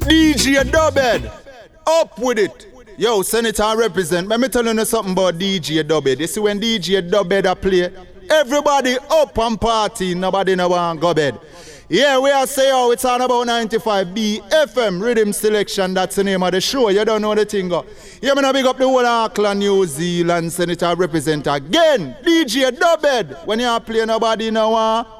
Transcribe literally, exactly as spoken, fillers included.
D J Dubhead, up with it. Yo, Senator represent. Let me tell you something about D J Dubhead. You see when D J Dubhead a play, everybody up and party, nobody no want go bed. Yeah, we are say oh, it's on about ninety-five B F M Rhythm Selection. That's the name of the show. You don't know the thing. Go. Yeah, me now big up the whole Auckland, New Zealand Senator represent again. D J Dubhead. When you are playing, nobody no want.